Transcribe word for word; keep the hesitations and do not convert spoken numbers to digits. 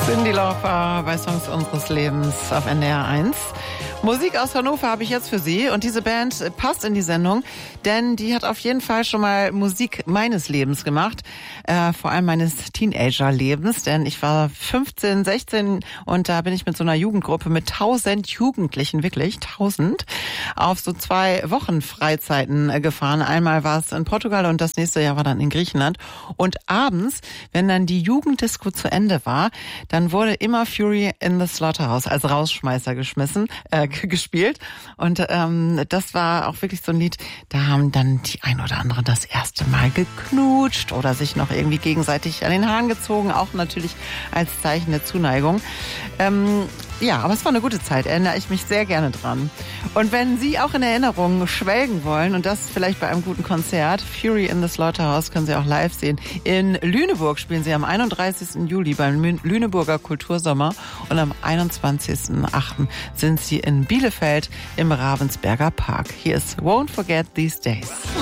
Cyndi Lauper bei Songs unseres Lebens auf N D R eins. Musik aus Hannover habe ich jetzt für Sie und diese Band passt in die Sendung, denn die hat auf jeden Fall schon mal Musik meines Lebens gemacht, äh, vor allem meines Teenager-Lebens, denn ich war fünfzehn, sechzehn und da bin ich mit so einer Jugendgruppe mit tausend Jugendlichen, wirklich tausend, auf so zwei Wochen Freizeiten gefahren. Einmal war es in Portugal und das nächste Jahr war dann in Griechenland und abends, wenn dann die Jugenddisco zu Ende war, dann wurde immer Fury in the Slaughterhouse als Rausschmeißer geschmissen, äh, gespielt und ähm, das war auch wirklich so ein Lied, da haben dann die ein oder andere das erste Mal geknutscht oder sich noch irgendwie gegenseitig an den Haaren gezogen, auch natürlich als Zeichen der Zuneigung. Ähm, ja, aber es war eine gute Zeit, erinnere ich mich sehr gerne dran. Und wenn Sie auch in Erinnerungen schwelgen wollen und das vielleicht bei einem guten Konzert, Fury in the Slaughterhouse können Sie auch live sehen. In Lüneburg spielen Sie am einunddreißigsten Juli beim Lüneburger Kultursommer und am einundzwanzigsten achten sind Sie in Bielefeld im Ravensberger Park. Hier ist Won't Forget These Days.